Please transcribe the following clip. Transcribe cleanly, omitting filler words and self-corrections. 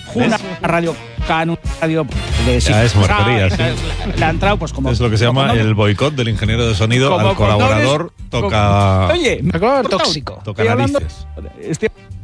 una radio Can, radio de A eso me refería, sí. Le ha entrado pues como... Es lo que se llama el boicot del ingeniero de sonido al colaborador. Toca... Oye, tóxico. Toca narices. Estoy